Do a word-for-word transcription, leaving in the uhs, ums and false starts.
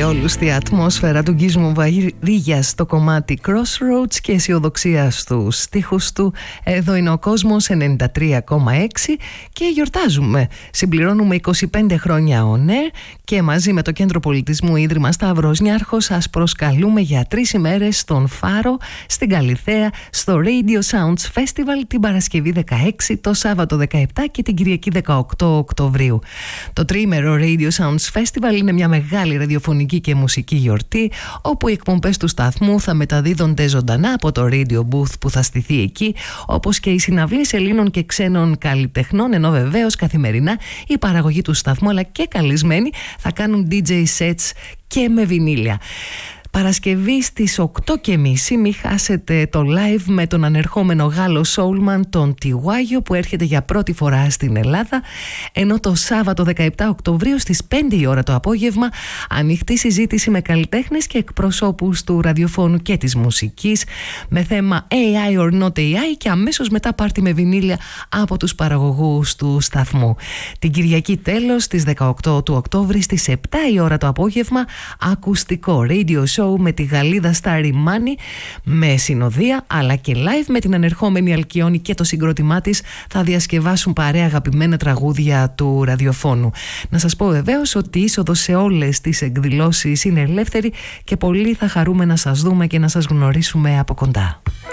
Αδιόλουστη ατμόσφαιρα του Γκίσμου Βαρύγιας στο κομμάτι Crossroads και αισιοδοξία στους στίχους του. Εδώ είναι ο κόσμος ενενήντα τρία κόμμα έξι και γιορτάζουμε. Συμπληρώνουμε είκοσι πέντε χρόνια on air και μαζί με το Κέντρο Πολιτισμού Ίδρυμα Σταύρος Νιάρχος σας προσκαλούμε για τρεις ημέρες στον Φάρο, στην Καλιθέα, στο Radio Sounds Festival την Παρασκευή δεκαέξι, το Σάββατο δεκαεπτά και την Κυριακή δεκαοκτώ Οκτωβρίου. Το τριήμερο Radio Sounds Festival είναι μια μεγάλη ραδιοφωνική και μουσική γιορτή, όπου οι εκπομπές του σταθμού θα μεταδίδονται ζωντανά από το Radio Booth που θα στηθεί εκεί, όπως και οι συναυλίες Ελλήνων και ξένων καλλιτεχνών, ενώ βεβαίως καθημερινά η παραγωγή του σταθμού αλλά και καλεσμένοι θα κάνουν ντι τζέι sets και με βινίλια. Παρασκευή στις οκτώ και μισή μη χάσετε το live με τον ανερχόμενο Γάλλο soulman τον Τιουάγιο που έρχεται για πρώτη φορά στην Ελλάδα, ενώ το Σάββατο δεκαεπτά Οκτωβρίου στις πέντε η ώρα το απόγευμα ανοιχτή συζήτηση με καλλιτέχνες και εκπροσώπους του ραδιοφώνου και της μουσικής με θέμα έι άι or not έι άι και αμέσως μετά πάρτι με βινίλια από τους παραγωγούς του σταθμού. Την Κυριακή τέλος στις δεκαοκτώ του Οκτώβρη στις επτά η ώρα το απόγευμα ακουστικό radio show με τη Γαλλίδα Starry Money με συνοδεία αλλά και live με την ανερχόμενη Αλκιόνη και το συγκρότημά της θα διασκευάσουν παρέα αγαπημένα τραγούδια του ραδιοφώνου. Να σας πω βεβαίως ότι η είσοδος σε όλες τις εκδηλώσεις είναι ελεύθερη και πολύ θα χαρούμε να σας δούμε και να σας γνωρίσουμε από κοντά.